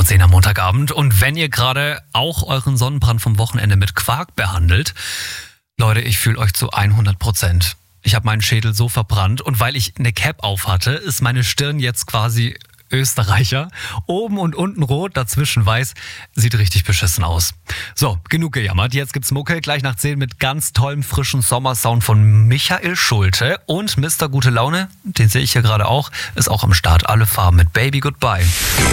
10 am Montagabend. Und wenn ihr gerade auch euren Sonnenbrand vom Wochenende mit Quark behandelt, Leute, ich fühle euch zu 100%. Ich habe meinen Schädel so verbrannt und weil ich eine Cap auf hatte, ist meine Stirn jetzt quasi Österreicher. Oben und unten rot, dazwischen weiß. Sieht richtig beschissen aus. So, genug gejammert. Jetzt gibt's Mucke gleich nach 10 mit ganz tollem frischen Sommersound von Michael Schulte. Und Mr. Gute Laune, den sehe ich hier gerade auch, ist auch am Start. Alle Farben mit Baby Goodbye.